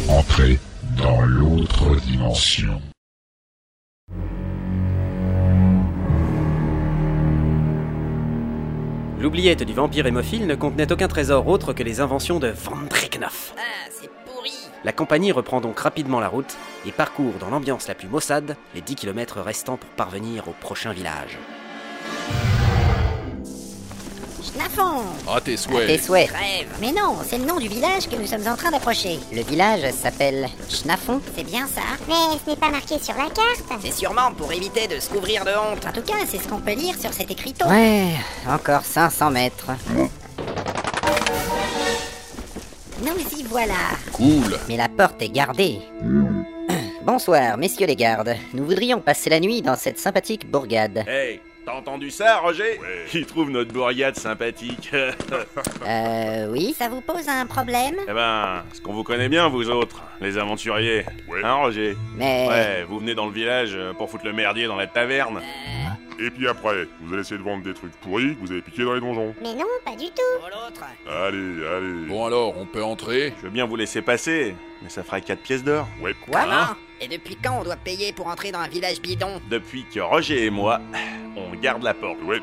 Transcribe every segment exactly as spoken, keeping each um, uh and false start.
Entrez dans l'autre dimension. L'oubliette du vampire hémophile ne contenait aucun trésor autre que les inventions de Van Drekenoff. Ah, c'est pourri. La compagnie reprend donc rapidement la route et parcourt dans l'ambiance la plus maussade les dix kilomètres restants pour parvenir au prochain village. Schnafon. Ah, tes souhaits. Tes souhaits. Rêve. Mais non, c'est le nom du village que nous sommes en train d'approcher. Le village s'appelle Schnafon. C'est bien ça. Mais ce n'est pas marqué sur la carte. C'est sûrement pour éviter de se couvrir de honte. En tout cas, c'est ce qu'on peut lire sur cet écriteau. Ouais, encore cinq cents mètres. Nous y voilà. Cool. Mais la porte est gardée. Bonsoir, messieurs les gardes. Nous voudrions passer la nuit dans cette sympathique bourgade. Hey, t'as entendu ça, Roger? Ouais. Il trouve notre bourgade sympathique. Euh, oui. Ça vous pose un problème? Eh ben, est-ce qu'on vous connaît bien, vous autres, les aventuriers? Ouais. Hein, Roger? Mais... Ouais, vous venez dans le village pour foutre le merdier dans la taverne. Et puis après, vous allez essayer de vendre des trucs pourris que vous avez piqués dans les donjons. Mais non, pas du tout. Pour l'autre. Allez, allez. Bon alors, on peut entrer? Je veux bien vous laisser passer, mais ça fera quatre pièces d'or. Ouais. Quoi? Hein? Et depuis quand on doit payer pour entrer dans un village bidon? Depuis que Roger et moi, on garde la porte. Ouais.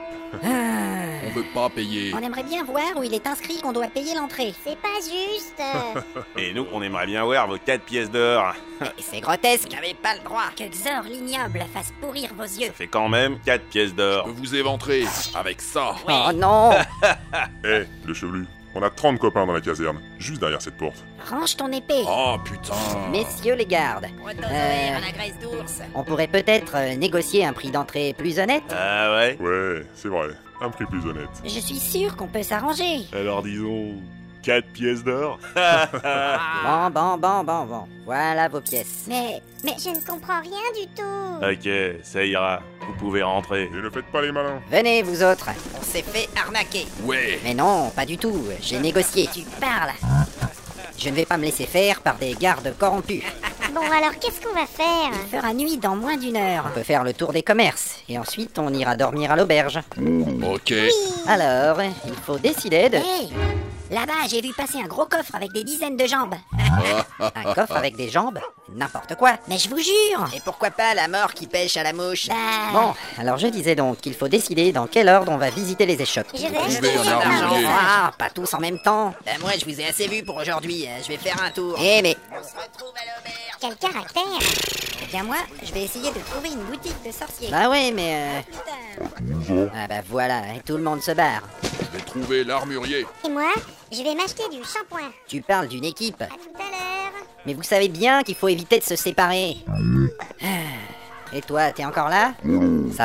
On veut pas payer. On aimerait bien voir où il est inscrit qu'on doit payer l'entrée. C'est pas juste. Et nous, on aimerait bien voir vos quatre pièces d'or. Et c'est grotesque, j'avais pas le droit. Que Xor l'ignoble fasse pourrir vos yeux. Ça fait quand même quatre pièces Je d'or. peux vous éventrer avec ça. Oh non. Eh, le chevelu, on a trente copains dans la caserne, juste derrière cette porte. Range ton épée. Oh putain. Messieurs les gardes, Protozoaire Euh. à la graisse d'ours. on pourrait peut-être euh, négocier un prix d'entrée plus honnête. Ah ouais? Ouais, c'est vrai. Un prix plus honnête. Je suis sûr qu'on peut s'arranger. Alors disons, quatre pièces d'or? Bon, bon, bon, bon, bon. Voilà vos pièces. Mais, mais, Je ne comprends rien du tout. Ok, ça ira. Vous pouvez rentrer. Et ne faites pas les malins. Venez, vous autres. on s'est fait arnaquer. Ouais. Mais non, pas du tout. J'ai négocié. Tu parles. Je ne vais pas me laisser faire par des gardes corrompus. Bon, alors qu'est-ce qu'on va faire? Il fera nuit dans moins d'une heure. On peut faire le tour des commerces. Et ensuite, on ira dormir à l'auberge. Ok. Alors, il faut décider de... Hé, là-bas, j'ai vu passer un gros coffre avec des dizaines de jambes. Un coffre avec des jambes? N'importe quoi. Mais je vous jure. Et pourquoi pas la mort qui pêche à la mouche? Bah... Bon, alors je disais donc qu'il faut décider dans quel ordre on va visiter les échoppes. Je vais Trouvez acheter un des armurier. armes. Ah, pas tous en même temps. Bah moi, je vous ai assez vu pour aujourd'hui. euh, Je vais faire un tour. Eh mais... On se retrouve à l'auberge. Quel caractère. Eh bien moi, je vais essayer de trouver une boutique de sorciers. Bah ouais, mais... euh, Putain. Ah bah voilà, et tout le monde se barre. Je vais trouver l'armurier. Et moi, je vais m'acheter du shampoing. Tu parles d'une équipe. À tout à l'heure. Mais vous savez bien qu'il faut éviter de se séparer. Ah. Et toi, t'es encore là? Ça